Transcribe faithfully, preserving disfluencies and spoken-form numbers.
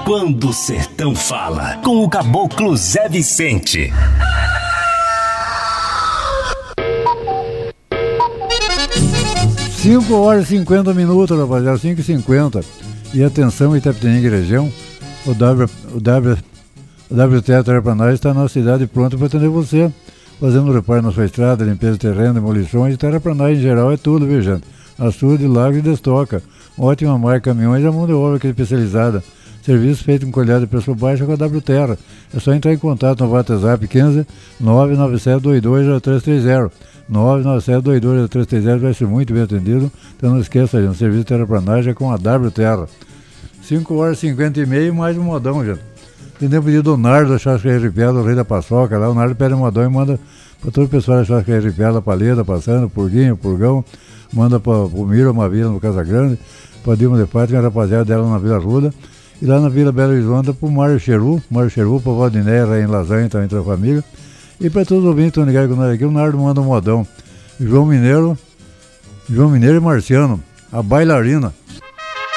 Quando o Sertão Fala, com o Caboclo Zé Vicente. cinco horas e cinquenta minutos, rapaziada, cinco e cinquenta. E atenção, Itapetininga e região, o W, o W, o W T Terraplanagem está na cidade pronta para atender você, fazendo reparo na sua estrada, limpeza de terreno, demolições, terraplanagem em geral é tudo, viu, gente? Açude, lago e destoca. Ótima marca, caminhões e a mão de obra que é especializada. Serviço feito com qualidade de preço baixo com a W Terra. É só entrar em contato no WhatsApp quinze nove nove sete dois dois zero três três zero. nove nove sete dois dois zero três três zero, vai ser muito bem atendido. Então não esqueça, gente, o serviço de terraplanagem é com a W Terra. cinco horas e cinquenta e meia, mais um modão, gente. Tem tempo de Donardo, da Churrascaria Ripiada, o rei da paçoca lá. O Nardo pede um modão e manda para todo o pessoal da Churrascaria Ripiada, Paleta, passando, Purguinho, Purgão. Manda para o Miro, uma vila no Casa Grande, para Dilma de Pátria, tem a rapaziada dela na Vila Ruda. E lá na Vila Belo Horizonte, para o Mário Cheru, Mário Cheru, para o Valdinéia, em Lasanha, também entre a família. E para todos os ouvintes que estão ligados com nós aqui, o Nardo manda um modão. João Mineiro, João Mineiro e Marciano, a bailarina.